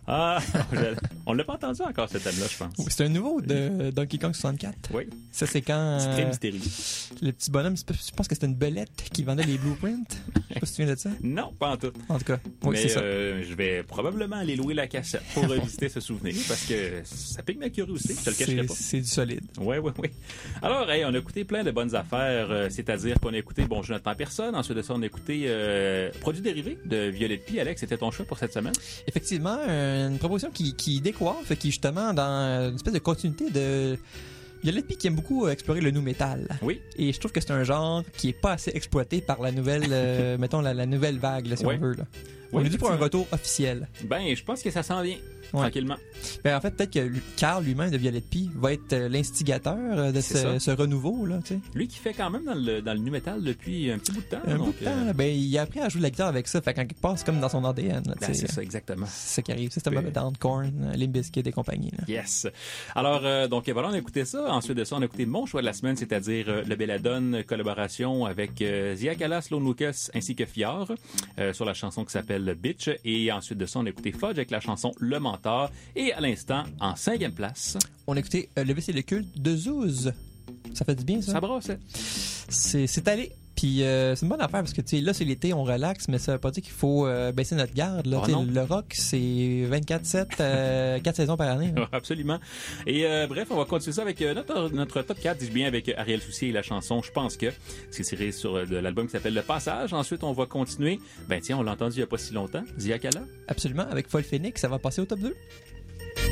Ah, on l'a pas entendu encore, cette thème-là, je pense. C'est un nouveau de Donkey Kong 64. Oui. Ça, c'est quand... C'est très mystérieux. Le petit bonhomme, je pense que c'était une belette qui vendait les blueprints. Je sais pas si tu te souviens de ça. Non, pas en tout. En tout cas, oui, Mais c'est ça. je vais probablement aller louer la cassette pour revisiter ce souvenir parce que ça pique ma curiosité, je te le cacherai pas. C'est du solide. Oui. Alors, on a écouté plein de bonnes affaires, c'est-à-dire qu'on a écouté Jonathan Personne, ensuite de ça, on a écouté Produits dérivés de Violette Pie. Alex, c'était ton choix pour cette semaine? Effectivement, une proposition qui décoiffe, qui est justement dans une espèce de continuité de... Violette Pie qui aime beaucoup explorer le nu metal. Oui. Et je trouve que c'est un genre qui est pas assez exploité par la nouvelle, mettons, la nouvelle vague, là, si on veut. Là. On est dû pour un retour officiel. Ben, je pense que ça s'en vient. Ouais. Tranquillement. Ben, en fait, peut-être que Carl lui-même de Violette Pie va être l'instigateur de ce renouveau, là, tu sais. Lui qui fait quand même dans le nu metal depuis un petit bout de temps. Un bout de temps, ben, il a appris à jouer de la guitare avec ça. Fait qu'en quelque part, c'est comme dans son ADN. Là, ben, c'est ça, exactement. C'est ça qui arrive. C'est mauvais dans Korn, Limp Bizkit et compagnie. Là. Yes. Alors, donc, voilà, on a écouté ça. Ensuite de ça, on a écouté mon choix de la semaine, c'est-à-dire le Belladone, collaboration avec Zia Callas, Lone Lucas ainsi que Fior sur la chanson qui s'appelle Bitch. Et ensuite de ça, on a écouté Fudge avec la chanson Le Mentor. Et à l'instant, en 5e place, on a écouté Le WC le culte de Zouz. Ça fait du bien, ça? Ça brassait. C'est allé. Puis c'est une bonne affaire parce que tu sais là c'est l'été, on relaxe, mais ça veut pas dire qu'il faut baisser notre garde. Là, le rock, c'est 24/7, 4 saisons par année. Hein. Absolument. Et bref, on va continuer ça avec notre top 4, dis bien avec Ariel Soucier et la chanson Je pense que c'est tiré sur de l'album qui s'appelle Le Passage. Ensuite, on va continuer. Ben tiens, on l'a entendu il y a pas si longtemps. Zia Kala. Absolument. Avec Folle Phoenix, ça va passer au top 2.